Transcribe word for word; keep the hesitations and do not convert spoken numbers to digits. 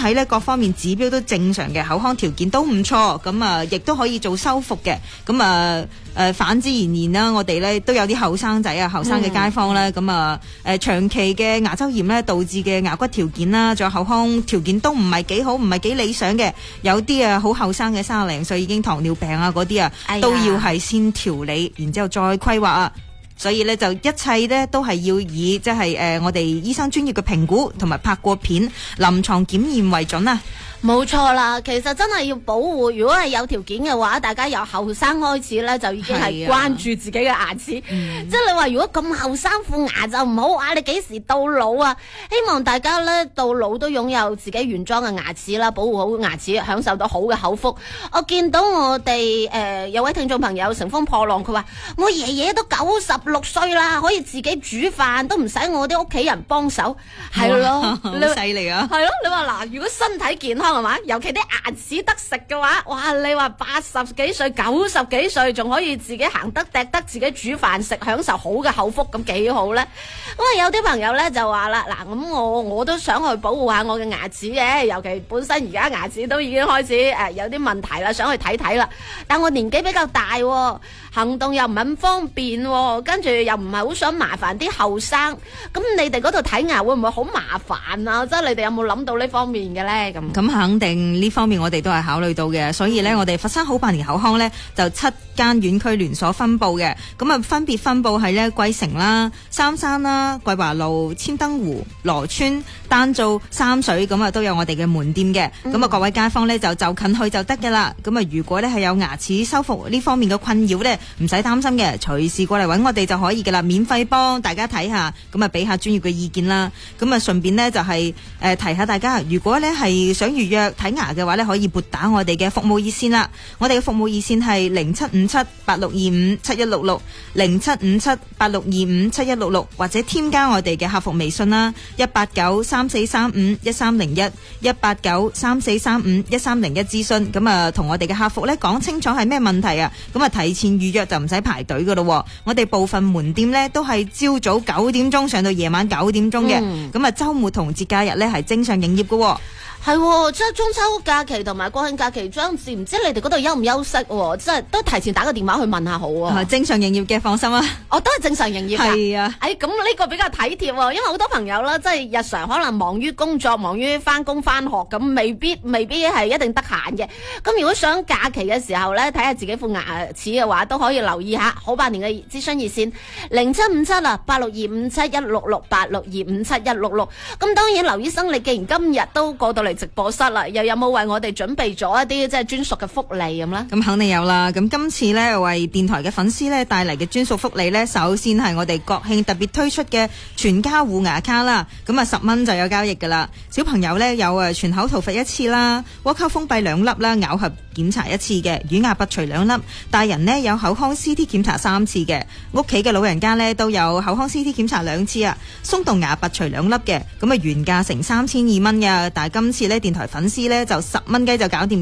體咧各方面指標都正常嘅，口腔條件都唔錯，咁啊亦都可以做修復嘅。咁啊誒反之而言啦，我哋咧都有啲後生仔啊、後生嘅街坊咧，咁啊誒長期嘅牙周炎咧導致嘅牙骨條件啦，仲有口腔條件都唔係幾好，唔係幾理想嘅。有啲啊好後生嘅三十零歲已經糖尿病啊嗰啲啊，都要係先調理，然之後再規劃啊。所以咧就一切咧都係要以即係誒我哋醫生專業嘅評估同埋拍過片、臨床檢驗為準啊。 冇錯啦，其實真係要保護，如果係有條件嘅話，大家由後生開始咧就已經係關注自己嘅牙齒。嗯、即係你話如果咁後生副牙就唔好啊，你幾時到老啊？希望大家咧到老都擁有自己原裝嘅牙齒啦，保護好牙齒，享受到好嘅口福。我見到我哋誒、呃、有位聽眾朋友乘風破浪，佢話我爺爺都九十六歲啦，可以自己煮飯都唔使我啲屋企人幫手，係咯， 好犀利啊！ 係咯，你話嗱，如果身體健康係嘛，尤其啲牙齒得食嘅話，哇！你話八十幾歲、九十幾歲仲可以自己行得、趯得，自己煮飯食，享受好嘅口福，咁幾好咧？咁啊，有啲朋友咧就話啦，嗱，咁我我都想去保護下我嘅牙齒嘅，尤其本身而家牙齒都已經開始誒、呃、有啲問題啦，想去睇睇啦。但我年紀比較大、哦，行動又唔係咁方便、哦，跟住又唔係好想麻煩啲後生。咁你哋嗰度睇牙會唔會好麻煩啊？即係你哋有冇諗到呢方面嘅咧？咁咁肯定呢方面我哋都係考慮到嘅，所以咧、嗯、我哋佛山好百年口腔咧就七間院區連鎖分佈嘅，咁啊分別分佈係咧桂城啦、三山啦、桂華路、千燈湖、羅村、丹灶、三水，咁啊都有我哋嘅門店嘅。咁啊、嗯、各位街坊咧就就近去就得㗎啦。咁啊如果咧係有牙齒修復呢方面嘅困擾咧，唔使擔心嘅，隨時過嚟揾我哋就可以㗎啦，免費幫大家睇下，咁啊俾下專業嘅意見啦。咁啊順便呢，就係、是、誒、呃、提下大家，如果咧係想預約睇牙嘅話咧，可以撥打我哋嘅服務熱線啦。我哋嘅服務熱線係零七五七八六二五七一六六，零七五七八六二五七一六六，或者添加我哋嘅客服微信啦，一八九三四三五一三零一，一八九三四三五一三零一諮詢。咁啊同我哋嘅客服咧講清楚係咩問題啊，咁啊提前預約就唔使排隊噶咯。我哋部分門店咧都係朝早九點鐘上到夜晚九點鐘嘅，咁啊周末同節假日咧係正常營業噶。 係、哦，即係中秋假期同埋國慶假期將至，唔知你哋嗰度休唔休息、哦？即係都提前打個電話去問下好啊。 正常營業嘅，放心啊。 我、哦、都係正常營業㗎。係啊。誒咁呢個比較體貼喎，因為好多朋友啦，即係日常可能忙於工作、忙於翻工翻學，咁未必未必係一定得閒嘅。咁如果想假期嘅時候咧，睇下自己副牙齒嘅話，都可以留意下好百年嘅諮詢熱線零七五七啊八六二五七一六六八六二五七一六六。咁當然，劉醫生，你既然今日都過到嚟直播室啦，又有冇為我哋準備咗一啲即係專屬嘅福利咁咧？咁肯定有啦。咁今次咧為電台嘅粉絲咧帶嚟嘅專屬福利咧，首先係我哋國慶特別推出嘅全家護牙卡啦。咁啊十蚊就有交易噶啦。小朋友咧有誒全口塗氟一次啦，窩溝封閉兩粒啦，咬合檢查一次嘅，乳牙拔除兩粒。大人呢有口腔 C T 檢查三次嘅，屋企嘅老人家咧都有口腔 C T 檢查兩次啊。鬆動牙拔除兩粒嘅，咁啊原價成三千二蚊嘅，但係今次咧電台粉絲咧就十蚊雞就搞掂。